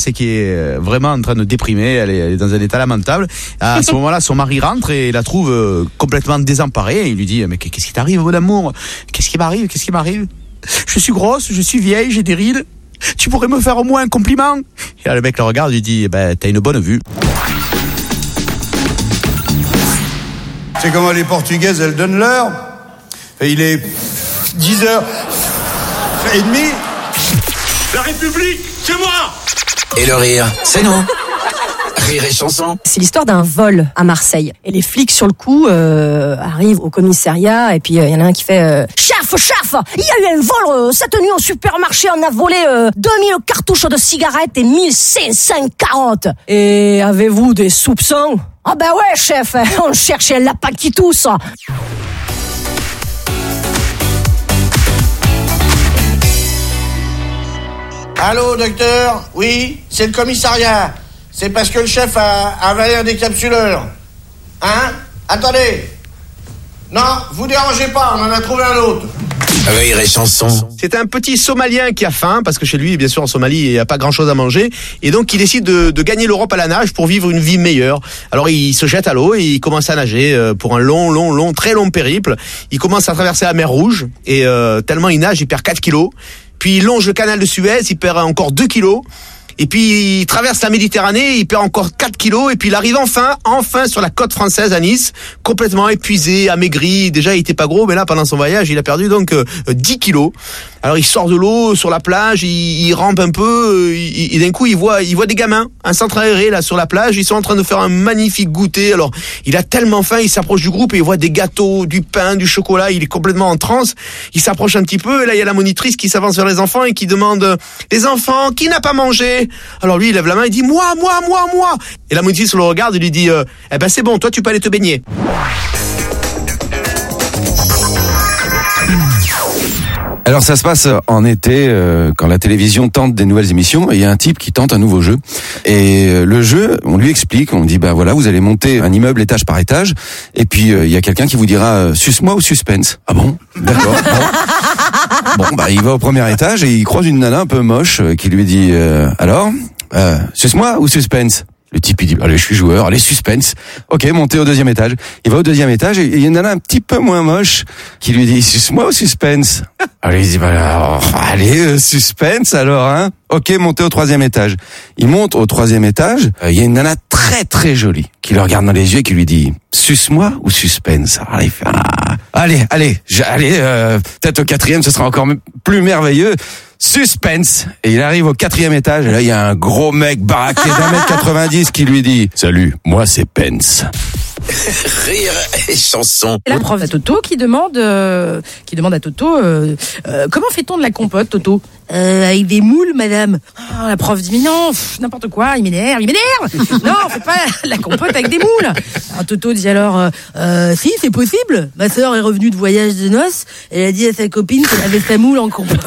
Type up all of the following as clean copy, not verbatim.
et qui est vraiment en train de déprimer. Elle est dans un état lamentable. À ce moment-là, son mari rentre et la trouve complètement désemparée. Et il lui dit, mais qu'est-ce qui t'arrive, mon amour? Qu'est-ce qui m'arrive? Je suis grosse, je suis vieille, j'ai des rides. Tu pourrais me faire au moins un compliment? Et là, le mec le regarde, lui dit, t'as une bonne vue. C'est comment les Portugaises, elles donnent l'heure. Et il est 10h30. La République, c'est moi! Et le rire, c'est nous. Rire et chanson. C'est l'histoire d'un vol à Marseille. Et les flics sur le coup arrivent au commissariat et puis il y en a un qui fait chef, il y a eu un vol cette nuit au supermarché, on a volé 2000 cartouches de cigarettes et 1540. Et avez-vous des soupçons? Ah ben ouais chef, on cherchait un lapin qui tousse. Allô, docteur? Oui, c'est le commissariat. C'est parce que le chef a avalé un décapsuleur. Hein? Attendez. Non, vous dérangez pas, on en a trouvé un autre. Rire et chanson. C'est un petit Somalien qui a faim, parce que chez lui, bien sûr, en Somalie, il n'y a pas grand-chose à manger. Et donc, il décide de gagner l'Europe à la nage pour vivre une vie meilleure. Alors, il se jette à l'eau et il commence à nager pour un très long périple. Il commence à traverser la mer Rouge. Et tellement il nage, il perd 4 kilos. Puis il longe le canal de Suez, il perd encore 2 kilos. Et puis il traverse la Méditerranée, il perd encore 4 kilos. Et puis il arrive enfin sur la côte française à Nice, complètement épuisé, amaigri. Déjà il était pas gros, mais là pendant son voyage il a perdu donc 10 kilos. Alors il sort de l'eau sur la plage, il rampe un peu, et d'un coup il voit des gamins, un centre aéré là sur la plage, ils sont en train de faire un magnifique goûter. Alors il a tellement faim, il s'approche du groupe et il voit des gâteaux, du pain, du chocolat, il est complètement en transe. Il s'approche un petit peu et là il y a la monitrice qui s'avance vers les enfants et qui demande les enfants, qui n'a pas mangé? Alors lui il lève la main et dit moi. Et la monitrice le regarde et lui dit c'est bon, toi tu peux aller te baigner. Alors ça se passe en été, quand la télévision tente des nouvelles émissions, et il y a un type qui tente un nouveau jeu. Et le jeu, on lui explique, on dit voilà, vous allez monter un immeuble étage par étage, et puis il y a quelqu'un qui vous dira suce-moi ou suspense. Ah bon? D'accord. Bon, il va au premier étage et il croise une nana un peu moche qui lui dit alors, suce-moi ou suspense? Le type il dit allez, je suis joueur, allez, suspense. Ok, montez au deuxième étage. Il va au deuxième étage et il y a une nana un petit peu moins moche qui lui dit suce-moi ou suspense? Alors il dit allez, suspense alors, hein. Ok, montez au troisième étage. Il monte au troisième étage, il y a une nana très très jolie qui le regarde dans les yeux et qui lui dit suce-moi ou suspense? Alors il fait allez, peut-être au quatrième ce sera encore plus merveilleux. Suspense. Et il arrive au quatrième étage et là il y a un gros mec baraqué d'1m90 qui lui dit salut, moi c'est Pence. Rire et chanson. La prof à Toto qui demande à Toto comment fait-on de la compote, Toto? Avec des moules, madame. Oh, la prof dit mais non, n'importe quoi, il m'énerve. Non, on fait pas la compote avec des moules. Alors Toto dit alors si, c'est possible. Ma sœur est revenue de voyage de noces, elle a dit à sa copine qu'elle avait sa moule en compote.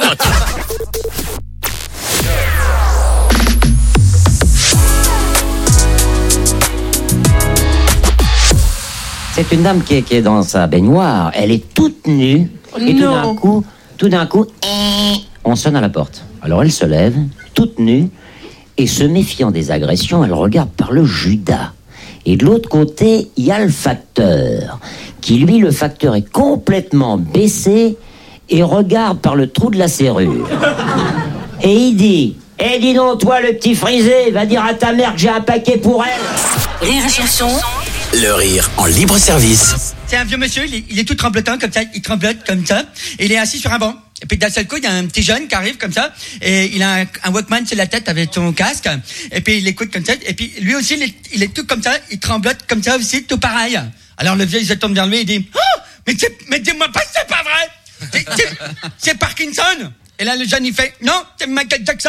C'est une dame qui est dans sa baignoire, elle est toute nue, et tout d'un coup, on sonne à la porte. Alors elle se lève, toute nue, et se méfiant des agressions, elle regarde par le Judas. Et de l'autre côté, il y a le facteur, qui lui, le facteur est complètement baissé, et regarde par le trou de la serrure. Et il dit, dis donc toi le petit frisé, va dire à ta mère que j'ai un paquet pour elle. Rire et chanson. Le rire en libre service. C'est un vieux monsieur, il est tout tremblotant comme ça, il tremblote comme ça, et il est assis sur un banc. Et puis d'un seul coup, il y a un petit jeune qui arrive comme ça, et il a un Walkman sur la tête avec son casque, et puis il écoute comme ça, et puis lui aussi, il est tout comme ça, il tremblote comme ça aussi, tout pareil. Alors le vieux, il se tourne vers lui et dit « Oh, mais dis-moi pas, c'est pas vrai! C'est Parkinson !» Et là, le jeune, il fait « Non, c'est Michael Jackson !»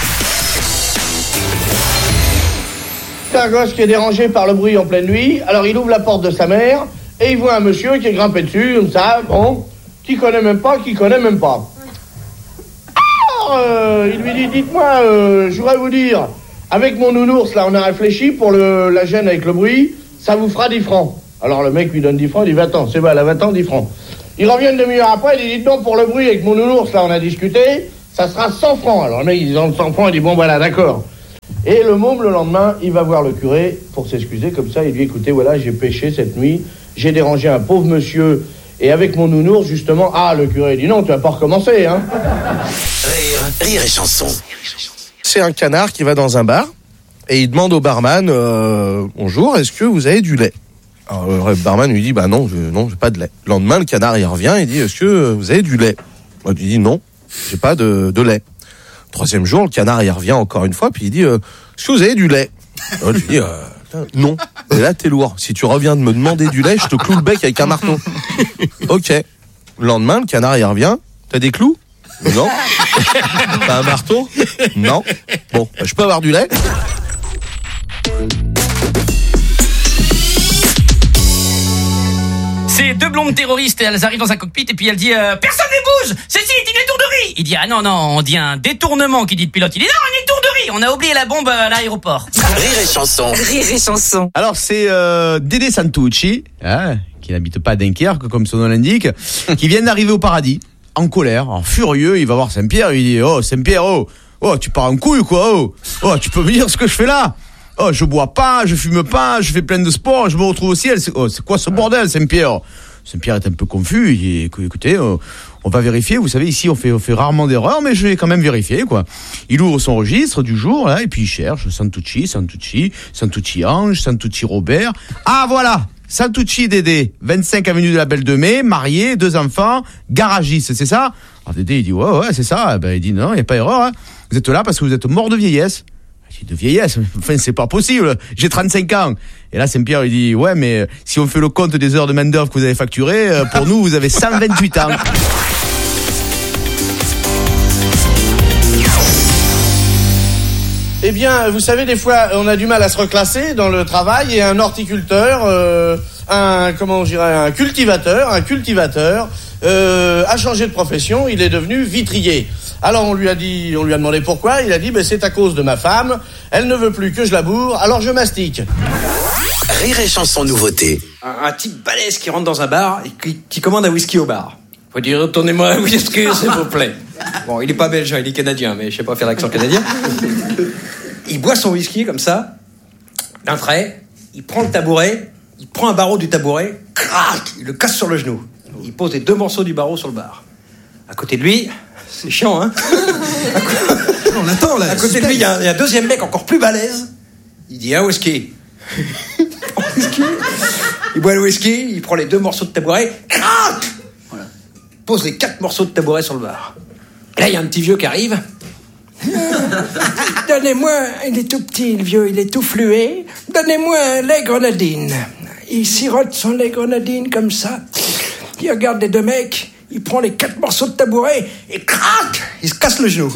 C'est un gosse qui est dérangé par le bruit en pleine nuit, alors il ouvre la porte de sa mère, et il voit un monsieur qui est grimpé dessus, comme ça, qui connaît même pas. Alors, il lui dit, dites-moi, je voudrais vous dire, avec mon nounours, là, on a réfléchi pour la gêne avec le bruit, ça vous fera 10 francs. Alors le mec lui donne 10 francs, il dit, va-t'en, c'est bon, elle a 20 ans, 10 francs. Il revient une demi-heure après, il dit, dites donc, pour le bruit avec mon nounours, là, on a discuté, ça sera 100 francs. Alors le mec, il dit, 100 francs, il dit, bon, voilà, d'accord. Et le môme, le lendemain, il va voir le curé pour s'excuser. Comme ça, il dit, écoutez, voilà, j'ai péché cette nuit, j'ai dérangé un pauvre monsieur, et avec mon nounours, justement... Ah, le curé dit, non, tu vas pas recommencer, hein. Rire et chanson. C'est un canard qui va dans un bar, et il demande au barman, bonjour, est-ce que vous avez du lait? Alors, le barman lui dit, bah non, j'ai pas de lait. Le lendemain, le canard, il revient, il dit, est-ce que vous avez du lait? Il dit, non, j'ai pas de lait. Troisième jour, le canard, il revient encore une fois, puis il dit, est-ce que vous avez du lait? Alors, je lui dis, non. Et là, t'es lourd. Si tu reviens de me demander du lait, je te cloue le bec avec un marteau. Ok. Le lendemain, le canard, il revient. T'as des clous? Non. T'as un marteau? Non. Bon, je peux avoir du lait? C'est deux blondes terroristes, elles arrivent dans un cockpit et puis elles disent personne ne bouge, ceci est une étourderie. Il dit ah non, on dit un détournement, qui dit le pilote. Il dit non, une étourderie, on a oublié la bombe à l'aéroport. Rire et chanson. Rire et chanson. Alors c'est Dédé Santucci, qui n'habite pas à Dunkerque comme son nom l'indique, qui vient d'arriver au paradis, en colère, en furieux. Il va voir Saint-Pierre, il dit oh Saint-Pierre, oh tu pars en couille quoi, oh tu peux me dire ce que je fais là? Oh, je bois pas, je fume pas, je fais plein de sport, je me retrouve au ciel. C'est quoi ce bordel, Saint-Pierre? Saint-Pierre est un peu confus. Il dit, écoutez, on va vérifier. Vous savez, ici, on fait rarement d'erreurs, mais je vais quand même vérifier, quoi. Il ouvre son registre du jour, là, et puis il cherche Santucci Ange, Santucci Robert. Ah, voilà! Santucci Dédé, 25 avenue de la Belle de Mai, marié, 2 enfants, garagiste, c'est ça? Alors Dédé, il dit, ouais, c'est ça. Ben, il dit, non, il n'y a pas erreur, hein. Vous êtes là parce que vous êtes mort de vieillesse. De vieillesse, enfin c'est pas possible, j'ai 35 ans. Et là Saint-Pierre il dit ouais mais si on fait le compte des heures de main d'œuvre que vous avez facturées, pour nous vous avez 128 ans. Eh bien, vous savez, des fois, on a du mal à se reclasser dans le travail, et un horticulteur, un cultivateur, a changé de profession, il est devenu vitrier. Alors on lui a demandé pourquoi, il a dit c'est à cause de ma femme, elle ne veut plus que je laboure, alors je mastique. Rire et chanson nouveauté. Un type balèze qui rentre dans un bar et qui commande un whisky au bar. Faut dire retournez-moi un whisky s'il vous plaît. Bon, il est pas belge, il est canadien, mais je sais pas faire l'accent canadien. Il boit son whisky comme ça, d'un trait, il prend le tabouret, il prend un barreau du tabouret, crac, il le casse sur le genou. Il pose les 2 morceaux du barreau sur le bar. À côté de lui, c'est chiant, hein. On attend, là. À côté de lui, il y a un deuxième mec encore plus balèze. Il dit un whisky. Il boit le whisky, il prend les 2 morceaux de tabouret, crac, voilà. Pose les 4 morceaux de tabouret sur le bar. Et là, il y a un petit vieux qui arrive. Donnez-moi, il est tout petit, le vieux, il est tout fluet. Donnez-moi un lait grenadine. Il sirote son lait grenadine comme ça. Il regarde les 2 mecs, il prend les 4 morceaux de tabouret et crac, il se casse le genou.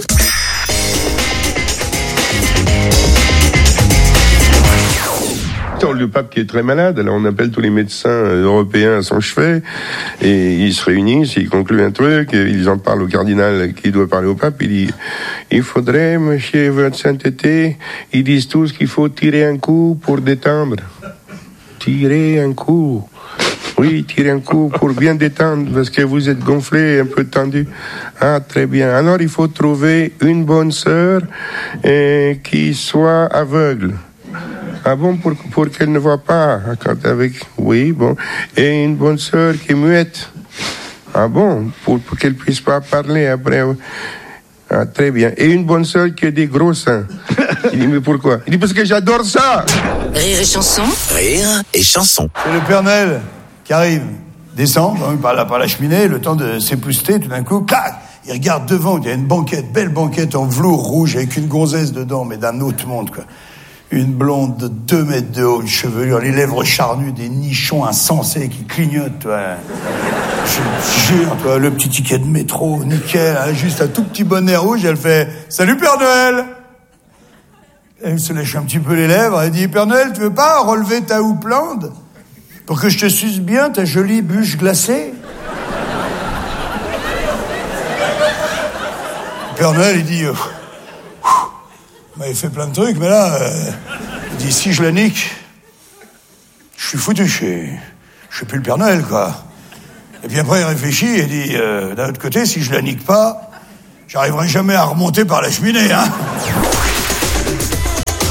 Le pape qui est très malade, alors on appelle tous les médecins européens à son chevet et ils se réunissent, ils concluent un truc, ils en parlent au cardinal qui doit parler au pape, il dit il faudrait, monsieur votre sainteté, ils disent tous qu'il faut tirer un coup pour détendre. Tirer un coup. Oui, tirer un coup pour bien détendre parce que vous êtes gonflé, un peu tendu. Ah, très bien. Alors il faut trouver une bonne sœur qui soit aveugle. Ah bon, pour qu'elle ne voit pas quand avec... Oui, bon. Et une bonne sœur qui est muette. Ah bon, pour qu'elle puisse pas parler après. Ah, très bien. Et une bonne sœur qui a des gros seins. Il dit, mais pourquoi? Il dit, parce que j'adore ça. Rire et chanson. Rire et chanson. C'est le Père Noël qui arrive, descend par la cheminée, le temps de s'épousseter, tout d'un coup, clac, il regarde devant, il y a une banquette, belle banquette en velours rouge avec une gonzesse dedans, mais d'un autre monde, quoi. Une blonde de 2 mètres de haut, une chevelure, les lèvres charnues, des nichons insensés qui clignotent, toi. Je jure, toi, le petit ticket de métro, nickel, hein, juste un tout petit bonnet rouge, elle fait « Salut Père Noël !» Elle se lèche un petit peu les lèvres, elle dit « Père Noël, tu veux pas relever ta houppelande pour que je te suce bien ta jolie bûche glacée ?» Père Noël, il dit il fait plein de trucs, mais là, il dit, si je la nique, je suis foutu, je suis plus le Père Noël, quoi. Et puis après, il réfléchit et dit, d'un autre côté, si je la nique pas, j'arriverai jamais à remonter par la cheminée, hein.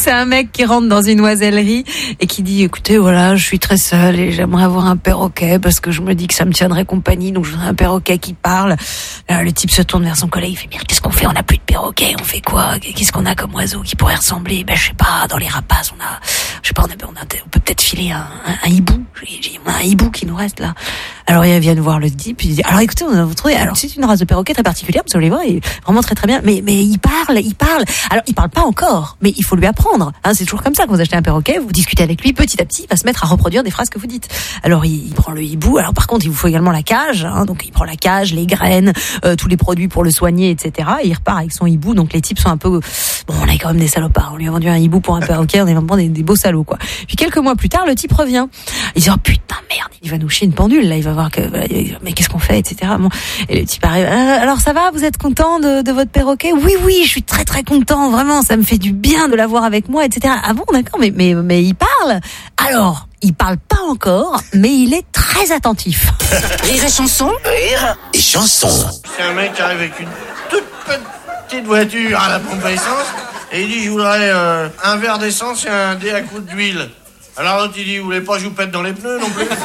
c'est un mec qui rentre dans une oisellerie et qui dit, écoutez, voilà, je suis très seul et j'aimerais avoir un perroquet parce que je me dis que ça me tiendrait compagnie, donc je voudrais un perroquet qui parle. Là, le type se tourne vers son collègue, il fait, bien, qu'est-ce qu'on fait? On n'a plus de perroquet, on fait quoi? Qu'est-ce qu'on a comme oiseau qui pourrait ressembler? Ben, je sais pas, dans les rapaces, on peut peut-être filer un hibou. On a un hibou qui nous reste là. Alors, ils viennent voir le type, il dit, alors écoutez, on a trouvé, alors c'est une race de perroquet très particulière, parce que les voit, il est vraiment très très bien, mais il parle. Alors, il parle pas encore, mais il faut lui apprendre. Hein, c'est toujours comme ça, quand vous achetez un perroquet, vous discutez avec lui, petit à petit, il va se mettre à reproduire des phrases que vous dites. Alors, il prend le hibou, alors par contre, il vous faut également la cage, hein, donc il prend la cage, les graines, tous les produits pour le soigner, etc. Et il repart avec son hibou, donc les types sont un peu, bon, on est quand même des salopards, on lui a vendu un hibou pour un perroquet, on est vraiment des beaux salauds, quoi. Puis quelques mois plus tard, le type revient. Il dit, oh putain, merde, il va nous chier une pendule, là, il va voir que, mais qu'est-ce qu'on fait, etc. Bon. Et le type arrive, alors ça va, vous êtes content de votre perroquet? Oui, je suis très très content, vraiment, ça me fait du bien de l'avoir avec moi, etc. Ah bon, d'accord, mais il parle? Alors, il parle pas encore, mais il est très attentif. Rire et chanson. Rire et chanson. C'est un mec qui arrive avec une toute petite voiture à la pompe à essence et il dit, je voudrais un verre d'essence et un dé à coups d'huile. Alors l'autre il dit, vous voulez pas que je vous pète dans les pneus non plus?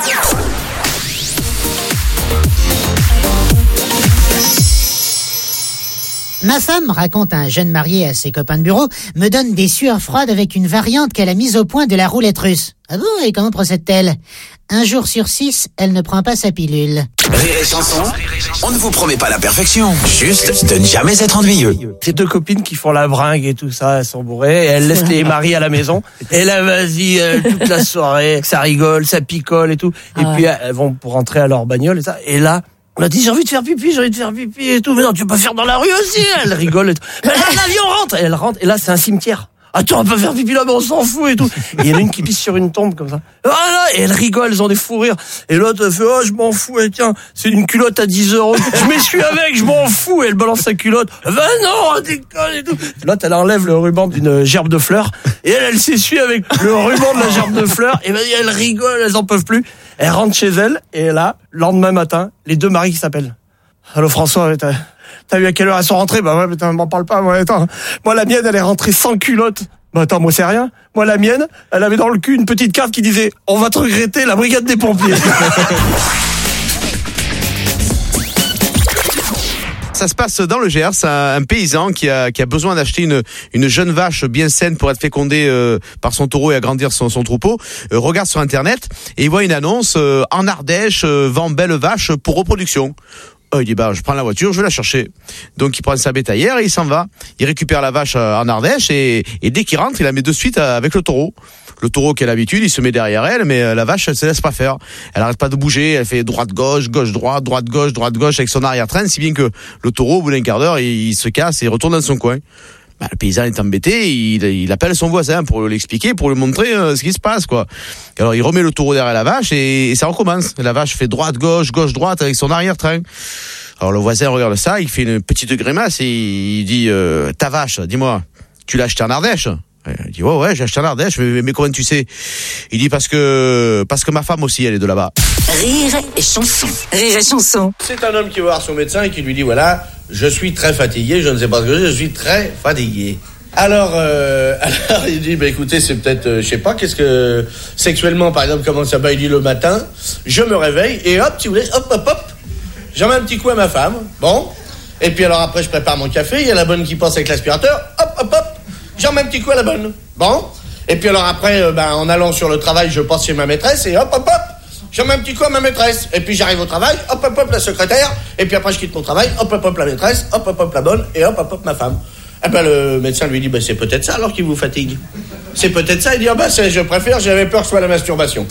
Ma femme, raconte un jeune marié à ses copains de bureau, me donne des sueurs froides avec une variante qu'elle a mise au point de la roulette russe. Ah bon, et comment procède-t-elle? 1 jour sur 6, elle ne prend pas sa pilule. Rire et chanson, on ne vous promet pas la perfection, juste de ne jamais être ennuyeux. Ces deux copines qui font la bringue et tout ça, elles sont bourrées, et elles laissent les maris à la maison. Et là, vas-y, toute la soirée, ça rigole, ça picole et tout. Et puis, elles vont pour rentrer à leur bagnole et ça. Et là, on a dit, j'ai envie de faire pipi et tout. Mais non, tu peux pas faire dans la rue aussi. Elle rigole et tout. Mais là, l'avion rentre. Et elle rentre, et là, c'est un cimetière. Attends, on peut faire pipi là, mais on s'en fout et tout. Et il y en a une qui pisse sur une tombe comme ça. Voilà, et elle rigole, elles ont des fous rires. Et l'autre elle fait, oh, je m'en fous, et tiens, c'est une culotte à 10 €. Je m'essuie avec, je m'en fous. Et elle balance sa culotte. Ben non, on déconne et tout. L'autre, elle enlève le ruban d'une gerbe de fleurs. Et elle s'essuie avec le ruban de la gerbe de fleurs. Et ben, elle rigole, elles en peuvent plus. Elle rentre chez elle. Et là, lendemain matin, les deux maris qui s'appellent. Allô, François, t'as vu à quelle heure elles sont rentrées? Bah ouais, mais m'en parle pas, moi, attends. Moi, la mienne, elle est rentrée sans culotte. Bah attends, moi c'est rien. Moi, la mienne, elle avait dans le cul une petite carte qui disait « On va te regretter, la brigade des pompiers ». Ça se passe dans le Gers, un paysan qui a besoin d'acheter une jeune vache bien saine pour être fécondée par son taureau et agrandir son troupeau, regarde sur internet et il voit une annonce en Ardèche, vend belle vache pour reproduction. Il dit, je prends la voiture, je vais la chercher. Donc, il prend sa bétaillère et il s'en va. Il récupère la vache en Ardèche et dès qu'il rentre, il la met de suite avec le taureau. Le taureau qui a l'habitude, il se met derrière elle, mais la vache, elle se laisse pas faire. Elle arrête pas de bouger, elle fait droite-gauche, gauche-droite, droite-gauche, droite-gauche avec son arrière-train, si bien que le taureau, au bout d'un quart d'heure, il se casse et il retourne dans son coin. Le paysan est embêté, il appelle son voisin pour l'expliquer, pour lui montrer ce qui se passe, quoi. Alors il remet le taureau derrière la vache et ça recommence. La vache fait droite-gauche, gauche-droite avec son arrière-train. Alors le voisin regarde ça, il fait une petite grimace et il dit ta vache, dis-moi, tu l'as achetée en Ardèche? Il dit ouais, j'ai acheté en Ardèche, mais comment tu sais? Il dit parce que ma femme aussi, elle est de là-bas. Rire et chanson. Rire et chanson. C'est un homme qui va voir son médecin et qui lui dit voilà, je suis très fatigué, je ne sais pas ce que je suis très fatigué. Alors il dit écoutez, c'est peut-être je sais pas, qu'est-ce que sexuellement par exemple comment ça va? Il dit le matin, je me réveille et hop, si vous voulez, hop, j'en mets un petit coup à ma femme. Bon. Et puis alors après je prépare mon café, il y a la bonne qui passe avec l'aspirateur. Hop. J'en mets un petit coup à la bonne. Bon. Et puis alors après, en allant sur le travail, je passe chez ma maîtresse et hop. J'en mets un petit coup à ma maîtresse. Et puis j'arrive au travail, hop, la secrétaire. Et puis après, je quitte mon travail, hop, la maîtresse, hop, la bonne, et hop, ma femme. Et le médecin lui dit, c'est peut-être ça alors qui vous fatigue. C'est peut-être ça. Il dit, je préfère, j'avais peur que ce soit la masturbation.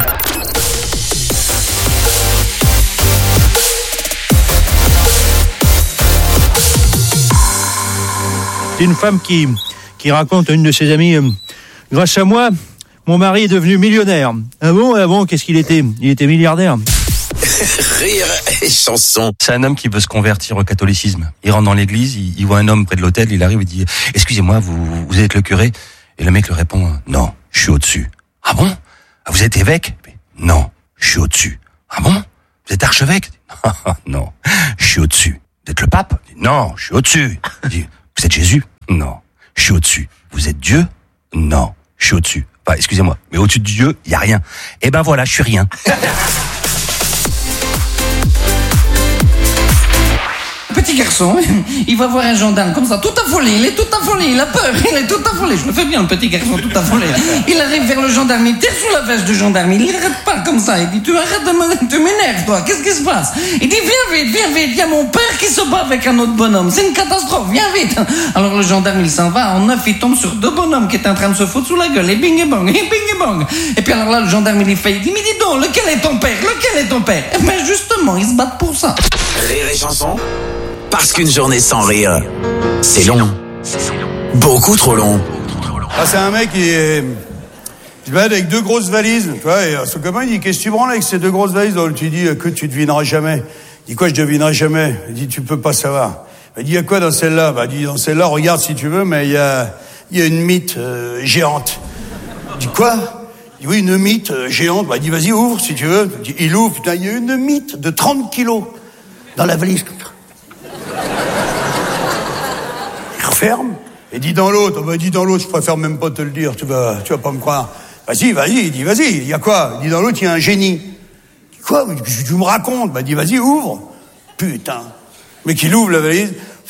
C'est une femme qui raconte à une de ses amies, grâce à moi, mon mari est devenu millionnaire. Ah bon, qu'est-ce qu'il était? Il était milliardaire. Rire et chanson. C'est un homme qui veut se convertir au catholicisme. Il rentre dans l'église, il voit un homme près de l'autel, il arrive et dit « Excusez-moi, vous êtes le curé ?» Et le mec lui répond « Non, je suis au-dessus. »« Ah bon? Vous êtes évêque ?»« Non, je suis au-dessus. »« Ah bon? Vous êtes archevêque ?»« Non, je suis au-dessus. »« Vous êtes le pape ?»« Non, je suis au-dessus. » Il dit « Vous êtes Jésus ?»« Non, je suis au-dessus. »« Vous êtes Dieu ?» Non, je suis au-dessus. Enfin, excusez-moi, mais au-dessus de Dieu, il y a rien. Eh ben voilà, je suis rien. Petit garçon, il va voir un gendarme comme ça, tout affolé, il est tout affolé, il a peur, il est tout affolé. Je le fais bien, le petit garçon tout affolé. Il arrive vers le gendarme, il tire sous la veste du gendarme, il n'arrête pas comme ça. Il dit, tu arrêtes tu m'énerves, toi, qu'est-ce qui se passe? Il dit, viens vite, il y a mon père qui se bat avec un autre bonhomme, c'est une catastrophe, viens vite. Alors le gendarme, il s'en va, en neuf, il tombe sur deux bonhommes qui étaient en train de se foutre sous la gueule, et bing et bong, et bing et bong. Et puis alors là, le gendarme, il dit, mais dis donc, lequel est ton père? Eh ben justement, ils se battent pour ça. Rire et chanson. Parce qu'une journée sans rire, c'est long. Beaucoup trop long. Ah, c'est un mec qui se balade avec deux grosses valises, tu vois, et son copain, il dit, qu'est-ce que tu branles avec ces deux grosses valises? Donc, tu dis, que tu devineras jamais. Il dit, quoi, je devinerai jamais? Il dit, tu peux pas savoir. Il dit, il y a quoi dans celle-là? Il dit, dans celle-là, regarde si tu veux, mais il y a une mythe, géante. Il dit, quoi? Il dit, oui, une mythe, géante. Il dit, vas-y, ouvre, si tu veux. Il ouvre, putain, il y a une mythe de 30 kilos dans la valise. Il referme et dit dans l'autre, je préfère même pas te le dire, tu vas pas me croire. Vas-y, il dit, vas-y, il y a quoi? Il dit dans l'autre, il y a un génie. Quoi? Tu me racontes? Il dit, vas-y, ouvre. Putain. Mais qu'il ouvre la valise,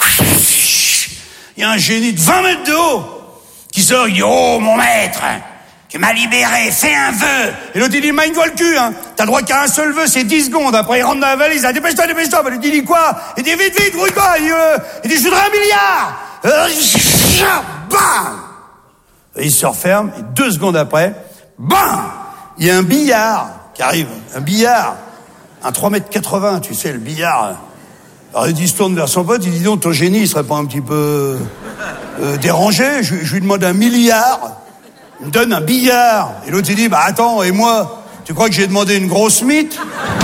il y a un génie de 20 mètres de haut qui sort, il dit, oh, mon maître, tu m'as libéré, fais un vœu. Et l'autre, il dit, mine le cul, hein. T'as le droit qu'à un seul vœu, c'est 10 secondes. Après, il rentre dans la valise, dépêche-toi. Il dit, quoi? Il dit, vite, brouille-toi. Il dit, je voudrais 1 milliard. Bam! Et il se referme, et 2 secondes après, bam! Il y a un billard qui arrive. Un billard. Un 3,80 m, tu sais, le billard. Alors, il se tourne vers son pote, il dit, donc, ton génie, il serait pas un petit peu, dérangé? Je lui demande 1 milliard. Il me donne un billard. Et l'autre, il dit, bah attends, et moi, tu crois que j'ai demandé une grosse mythe?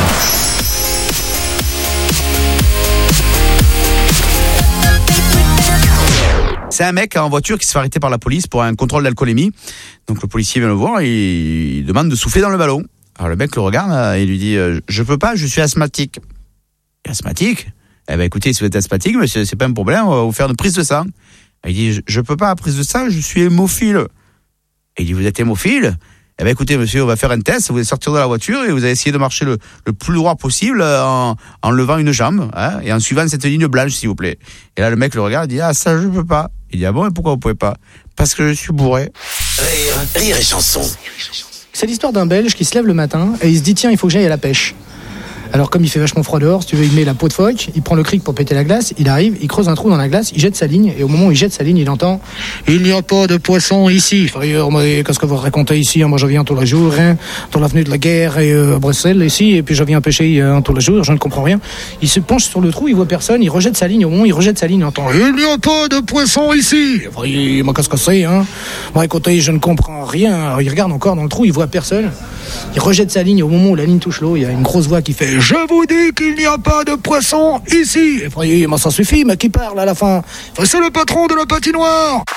C'est un mec en voiture qui se fait arrêter par la police pour un contrôle d'alcoolémie. Donc le policier vient le voir et il demande de souffler dans le ballon. Alors le mec le regarde et lui dit, je peux pas, je suis asthmatique. Asthmatique? Eh ben écoutez, si vous êtes asthmatique, monsieur, c'est pas un problème, on va vous faire une prise de sang. Il dit, je peux pas, prise de sang, je suis hémophile. Et il dit, vous êtes hémophile? Eh ben écoutez, monsieur, on va faire un test, vous allez sortir de la voiture et vous allez essayer de marcher le plus droit possible en levant une jambe, hein, et en suivant cette ligne blanche, s'il vous plaît. Et là, le mec le regarde, il dit, ah, ça, je peux pas. Il dit, ah bon, et pourquoi vous pouvez pas? Parce que je suis bourré. Rire et chanson. C'est l'histoire d'un Belge qui se lève le matin et il se dit, tiens, il faut que j'aille à la pêche. Alors comme il fait vachement froid dehors, si tu veux, il met la peau de phoque, il prend le cric pour péter la glace, il arrive, il creuse un trou dans la glace, il jette sa ligne, et au moment où il jette sa ligne, il entend « Il n'y a pas de poisson ici !» Frère, mais qu'est-ce que vous racontez ici? Moi je viens tous les jours, hein, dans l'avenue de la Guerre et à Bruxelles, ici, et puis je viens pêcher tous les jours, je ne comprends rien. Il se penche sur le trou, il voit personne, il rejette sa ligne, au moment où il rejette sa ligne, il entend « Il n'y a pas de poisson ici !» Frère, moi qu'est-ce que c'est, hein? Bon, écoutez, je ne comprends rien. Alors, il regarde encore dans le trou, il voit personne. Il rejette sa ligne, au moment où la ligne touche l'eau, il y a une grosse voix qui fait « Je vous dis qu'il n'y a pas de poisson ici !» Et ça suffit, mais qui parle à la fin? C'est le patron de la patinoire.